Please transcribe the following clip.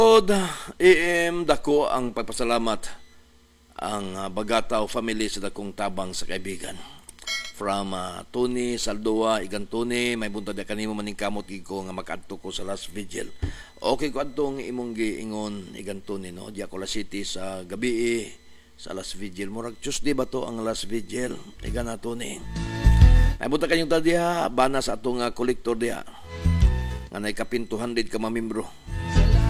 Od dako ang pagpasalamat ang Bagataw family sa dakong tabang sa kaibigan. From Tony Saldoa, Igan Tony, may buntad na kanimo maning kamot ko nga makadto ko sa last vigil. Okay ko adtong imong giingon Igan Tony no, Diacola City sa gabi sa last vigil. Murag Tuesday ba to ang last vigil? Igan na Tony. May buntad kanyong tadiha, bana sa atong kolektor diha. Nga naikapin 200 ka mamembro